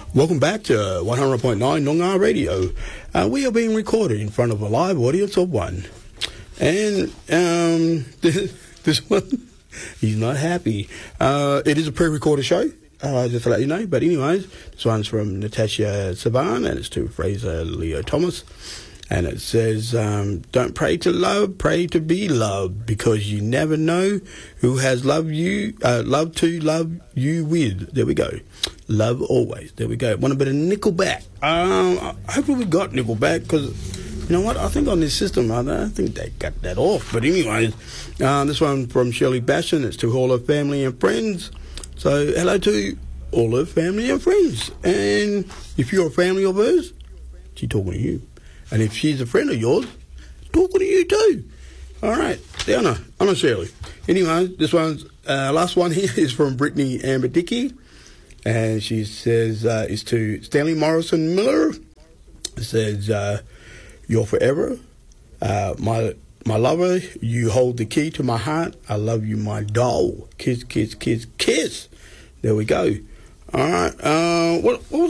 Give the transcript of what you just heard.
Welcome back to 100.9 Noongar Radio. We are being recorded in front of a live audience of one. And this one, he's not happy. It is a pre-recorded show, just to let you know. But anyways, this one's from Natasha Saban, and it's to Fraser Leo Thomas. And it says, don't pray to love, pray to be loved, because you never know who has loved you, love to love you with. There we go. Love always. There we go. Want a bit of Nickelback. Hopefully we got Nickelback, because, you know what, I think on this system, I think they got that off. But anyways, this one from Shirley Bashan. It's to all her family and friends. So hello to all her family and friends. And if you're a family of hers, she's talking to you. And if she's a friend of yours, talking to you too. All right, Anna Shirley. Anyway, this one's last one here is from Brittany Amber Dickey, and she says it's to Stanley Morrison Miller. It says, "You're forever, my lover. You hold the key to my heart. I love you, my doll. Kiss, kiss, kiss, kiss." There we go. All right. What was